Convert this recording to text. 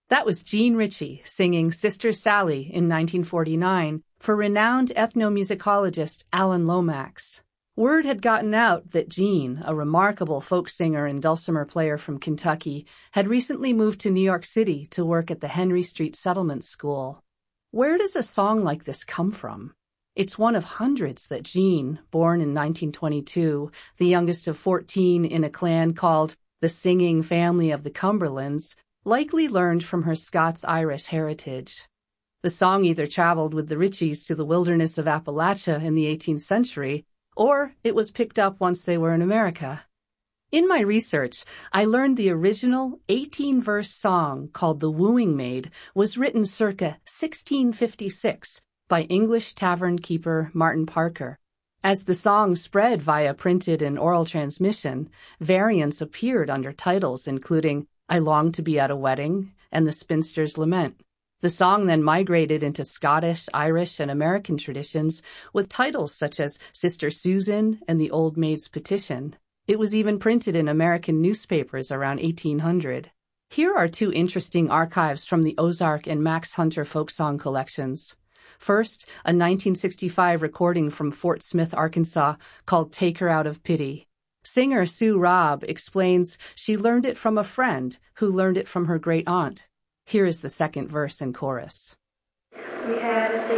That was Jean Ritchie singing Sister Sally in 1949 for renowned ethnomusicologist Alan Lomax. Word had gotten out that Jean, a remarkable folk singer and dulcimer player from Kentucky, had recently moved to New York City to work at the Henry Street Settlement School. Where does a song like this come from? It's one of hundreds that Jean, born in 1922, the youngest of 14 in a clan called the Singing Family of the Cumberlands, likely learned from her Scots-Irish heritage. The song either traveled with the Ritchies to the wilderness of Appalachia in the 18th century, or it was picked up once they were in America. In my research, I learned the original 18-verse song called The Wooing Maid was written circa 1656 by English tavern keeper Martin Parker. As the song spread via printed and oral transmission, variants appeared under titles including I Long to Be at a Wedding and The Spinster's Lament. The song then migrated into Scottish, Irish, and American traditions with titles such as Sister Susan and The Old Maid's Petition. It was even printed in American newspapers around 1800. Here are two interesting archives from the Ozark and Max Hunter folk song collections. First, a 1965 recording from Fort Smith, Arkansas, called Take Her Out of Pity. Singer Sue Robb explains she learned it from a friend who learned it from her great aunt. Here is the second verse and chorus. We had